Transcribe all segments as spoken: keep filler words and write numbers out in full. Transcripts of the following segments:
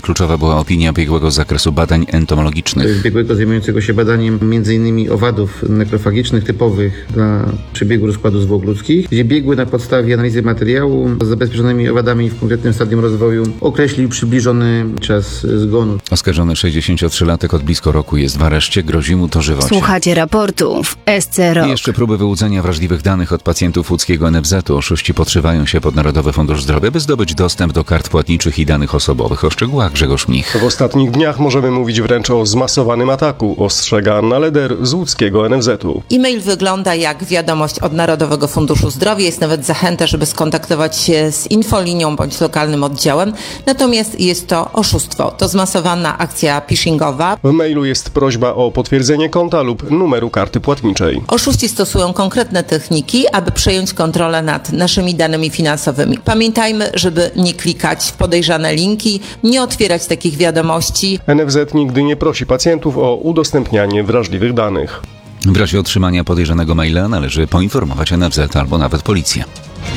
kluczowa była opinia biegłego z zakresu badań entomologicznych. Biegłego zajmującego się badaniem m.in. owadów nekrofagicznych typowych dla przebiegu rozkładu zwłok ludzkich, gdzie biegły na podstawie analizy materiału z zabezpieczonymi owadami w konkretnym stadium rozwoju określił przybliżony czas zgonu. Oskarżony sześćdziesięciotrzylatek od blisko roku jest w areszcie, grozi mu dożywocie. Słuchacie raportu w S C Rok. I jeszcze próby wyłudzenia wrażliwych danych od pacjentów łódzkiego N F Z-u. Oszuści podszywają się pod Narodowy Fundusz Zdrowia, by zdobyć dostęp do kart płatniczych i danych osobowych. O szczegółach Grzegorz Mnich. W ostatnich dniach możemy mówić wręcz o zmasowanym ataku, ostrzega Anna Leder z łódzkiego N F Z-u. E-mail wygląda jak wiadomość od Narodowego Funduszu Zdrowia. Jest nawet zachęta, żeby skontaktować się z infolinią bądź lokalnym oddziałem. Natomiast jest to oszustwo. To zmasowana akcja phishingowa. W mailu jest prośba o potwierdzenie konta lub numeru karty płatniczej. Oszuści stosują konkretne techniki, aby przejąć kontrolę nad naszymi danymi finansowymi. Pamiętajmy, żeby nie klikać w podejrzane linki, nie otwierać takich wiadomości. N F Z nigdy nie prosi pacjentów o udostępnianie wrażliwych danych. W razie otrzymania podejrzanego maila należy poinformować N F Z albo nawet policję.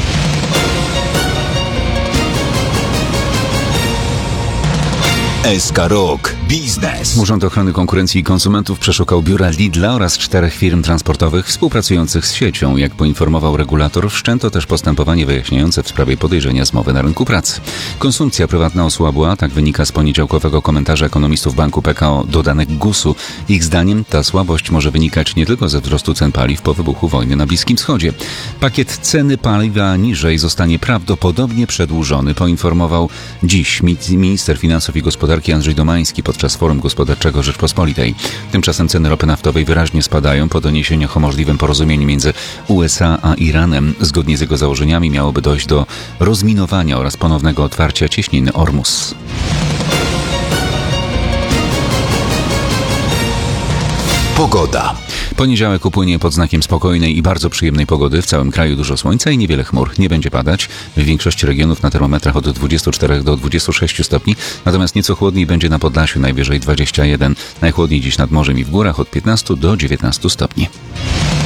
S K Rok. Biznes. Urząd Ochrony Konkurencji i Konsumentów przeszukał biura Lidla oraz czterech firm transportowych współpracujących z siecią. Jak poinformował regulator, wszczęto też postępowanie wyjaśniające w sprawie podejrzenia zmowy na rynku pracy. Konsumpcja prywatna osłabła, tak wynika z poniedziałkowego komentarza ekonomistów Banku P K O do danych gusu. Ich zdaniem ta słabość może wynikać nie tylko ze wzrostu cen paliw po wybuchu wojny na Bliskim Wschodzie. Pakiet ceny paliwa niżej zostanie prawdopodobnie przedłużony, poinformował dziś minister finansów i gospodarki Andrzej Domański podczas Forum Gospodarczego Rzeczpospolitej. Tymczasem ceny ropy naftowej wyraźnie spadają po doniesieniach o możliwym porozumieniu między U S A a Iranem. Zgodnie z jego założeniami miałoby dojść do rozminowania oraz ponownego otwarcia cieśniny Ormus. Pogoda. Poniedziałek upłynie pod znakiem spokojnej i bardzo przyjemnej pogody. W całym kraju dużo słońca i niewiele chmur. Nie będzie padać. W większości regionów na termometrach od dwudziestu czterech do dwudziestu sześciu stopni. Natomiast nieco chłodniej będzie na Podlasiu, najwyżej dwadzieścia jeden. Najchłodniej dziś nad morzem i w górach od piętnastu do dziewiętnastu stopni.